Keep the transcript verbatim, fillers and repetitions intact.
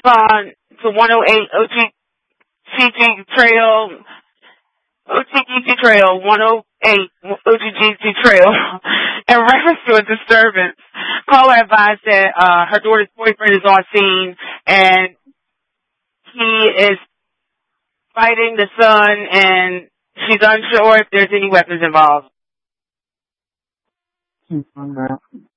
respond to one oh eight O T G Trail, O T G C Trail, one oh eight O T G C Trail, in reference to a disturbance. Caller advised that uh, her daughter's boyfriend is on scene and he is fighting the son, and she's unsure if there's any weapons involved.